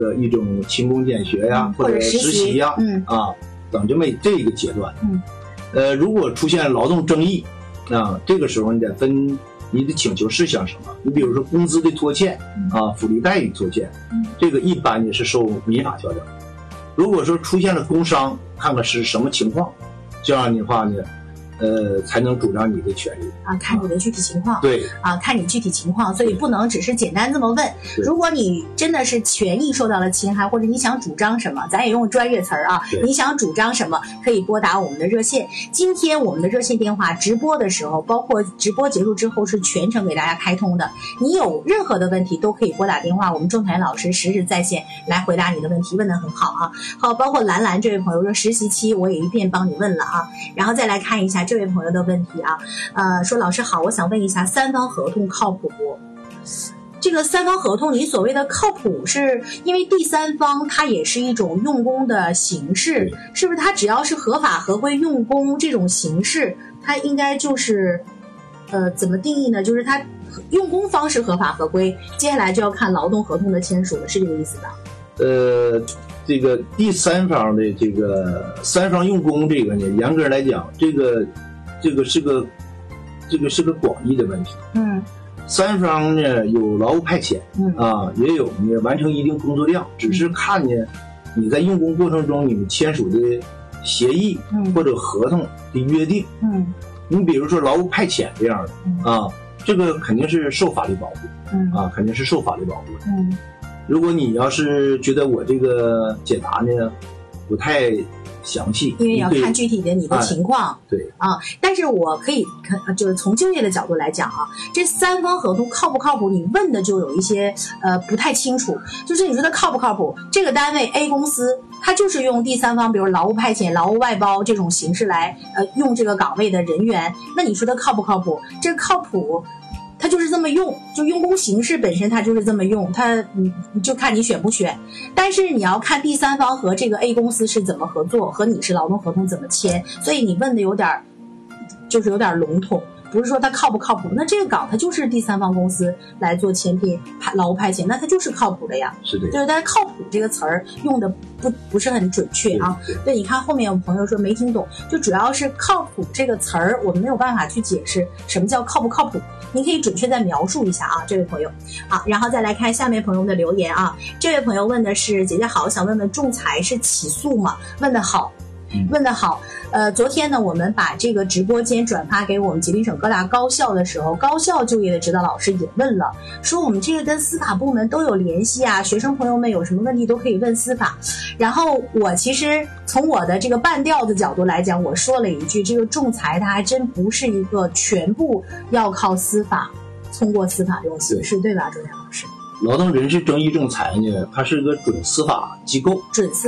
一种勤工俭学呀，或者实习呀，等这么这个阶段。如果出现劳动争议这个时候你得分你的请求事项什么。你比如说工资的拖欠福利待遇拖欠，这个一般也是受民法调整。如果说出现了工伤，看看是什么情况，这样的话呢才能主张你的权利看你的具体情况。 对看你具体情况，所以不能只是简单这么问。如果你真的是权益受到了侵害，或者你想主张什么，咱也用专业词儿你想主张什么，可以拨打我们的热线。今天我们的热线电话直播的时候，包括直播结束之后是全程给大家开通的，你有任何的问题都可以拨打电话，我们仲裁老师实时在线来回答你的问题，问得很好好，包括兰兰这位朋友说实习期我也一遍帮你问了然后再来看一下这位朋友的问题说老师好，我想问一下三方合同靠谱不？这个三方合同你所谓的靠谱，是因为第三方它也是一种用工的形式，是不是？它只要是合法合规用工这种形式，它应该就是怎么定义呢？就是它用工方式合法合规，接下来就要看劳动合同的签署了，是这个意思吧？ 这个第三方的这个三方用工这个呢，严格来讲，这个是个广义的问题。三方呢有劳务派遣也有呢完成一定工作量，只是看呢你在用工过程中你们签署的协议或者合同的约定。你比如说劳务派遣这样的这个肯定是受法律保护肯定是受法律保护的。如果你要是觉得我这个解答呢不太详细， 因为要看具体的你的情况。 对但是我可以就是从就业的角度来讲这三方合同靠不靠谱，你问的就有一些不太清楚。就是你说的靠不靠谱，这个单位 A 公司它就是用第三方，比如劳务派遣、劳务外包这种形式来用这个岗位的人员，那你说的靠不靠谱？这靠谱它就是这么用，就用工形式本身它就是这么用，你就看你选不选。但是你要看第三方和这个 A 公司是怎么合作，和你是劳动合同怎么签，所以你问的有点笼统，不是说它靠不靠谱。那这个岗它就是第三方公司来做签聘劳务派遣，那它就是靠谱的呀。 是的， 就是但是靠谱这个词儿用的不是很准确对，你看后面有朋友说没听懂，就主要是靠谱这个词儿我们没有办法去解释什么叫靠不靠谱，您可以准确再描述一下这位朋友。然后再来看下面朋友的留言这位朋友问的是姐姐好，想问问仲裁是起诉吗？问得好。昨天呢我们把这个直播间转发给我们吉林省各大高校的时候，高校就业的指导老师也问了，说我们这个跟司法部门都有联系学生朋友们有什么问题都可以问司法。然后我其实从我的这个半调的角度来讲，我说了一句，这个仲裁它还真不是一个全部要靠司法通过司法这种形式，对吧仲裁老师？ 劳动人事争议仲裁呢，它是个准司法机构。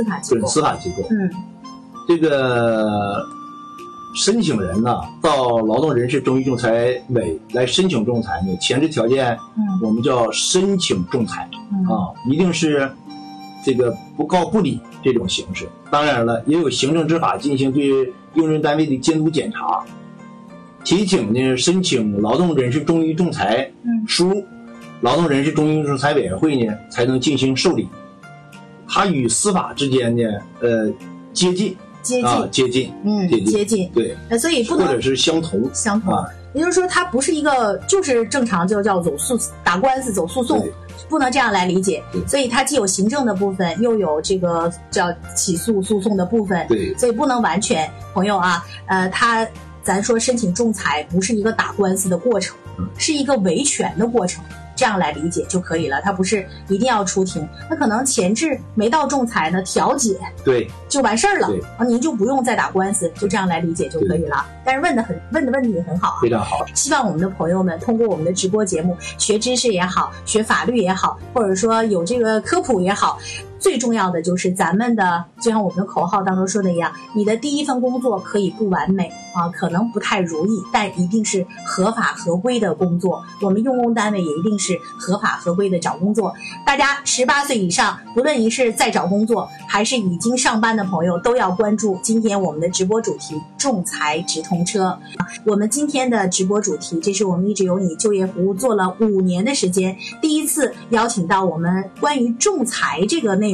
这个申请人呢到劳动人事争议仲裁委来申请仲裁呢，前置条件我们叫申请仲裁一定是这个不告不理这种形式。当然了，也有行政执法进行对用人单位的监督检查。提请呢申请劳动人事争议仲裁书，劳动人事争议仲裁委员会呢才能进行受理。它与司法之间呢接近，对， 所以不能或者是相同也就是说它不是一个就是正常就叫打官司走诉讼，不能这样来理解。所以它既有行政的部分，又有这个叫起诉诉讼的部分，所以不能完全。朋友咱说申请仲裁不是一个打官司的过程，是一个维权的过程，这样来理解就可以了。它不是一定要出庭，那可能前置没到仲裁呢，调解就完事儿了您就不用再打官司，就这样来理解就可以了。但是问的问题很好非常好。 希望我们的朋友们通过我们的直播节目学知识也好，学法律也好，或者说有这个科普也好， 最重要的就是咱们的，就像我们的口号当中说的一样，你的第一份工作可以不完美啊，可能不太如意，但一定是合法合规的工作。我们用工单位也一定是合法合规的找工作。大家18岁以上，不论你是在找工作还是已经上班的朋友，都要关注今天我们的直播主题仲裁直通车。我们今天的直播主题，这是我们一直有你就业服务做了5年的时间，第一次邀请到我们关于仲裁这个内容